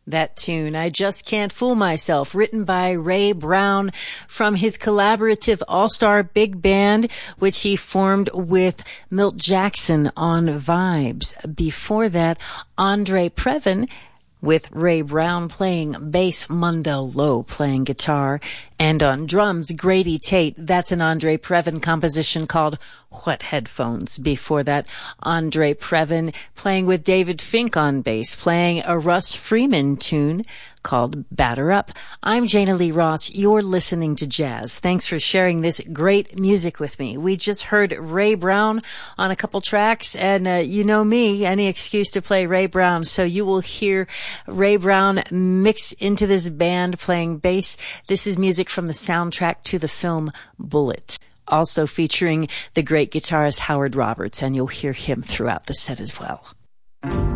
That tune, I Just Can't Fool Myself, written by Ray Brown from his collaborative all-star big band, which he formed with Milt Jackson on Vibes. Before that, Andre Previn with Ray Brown playing bass, Mundell Lowe playing guitar, and on drums, Grady Tate. That's an Andre Previn composition called What Headphones. Before that, Andre Previn playing with David Fink on bass, playing a Russ Freeman tune called Batter Up. I'm Jana Lee Ross. You're listening to Jazz. Thanks for sharing this great music with me. We just heard Ray Brown on a couple tracks, and you know me, any excuse to play Ray Brown. So you will hear Ray Brown mix into this band playing bass. This is music from the soundtrack to the film Bullet, also featuring the great guitarist Howard Roberts, and you'll hear him throughout the set as well.